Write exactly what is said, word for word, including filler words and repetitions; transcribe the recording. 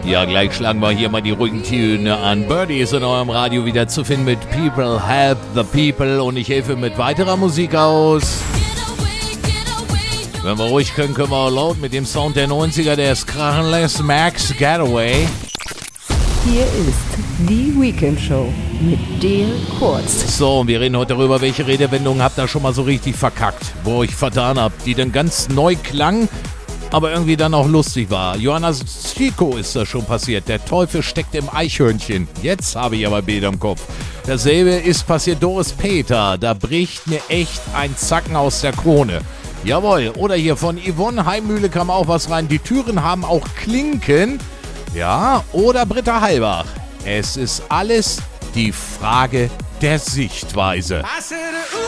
Ja, gleich schlagen wir hier mal die ruhigen Töne an. Birdie ist in eurem Radio wieder zu finden mit People Help the People und ich helfe mit weiterer Musik aus. Wenn wir ruhig können, können wir auch laut mit dem Sound der neunziger, der es krachen lässt. Max Getaway. Hier ist die Weekend Show mit Dale Kurz. So, und wir reden heute darüber, welche Redewendungen habt ihr schon mal so richtig verkackt, wo ich vertan habt, die dann ganz neu klang, aber irgendwie dann auch lustig war. Johanna Chico ist das schon passiert. Der Teufel steckt im Eichhörnchen. Jetzt habe ich aber Bilder im Kopf. Dasselbe ist passiert Doris Peter. Da bricht mir echt ein Zacken aus der Krone. Jawohl. Oder hier von Yvonne Heimmühle kam auch was rein. Die Türen haben auch Klinken. Ja, oder Britta Halbach. Es ist alles die Frage der Sichtweise.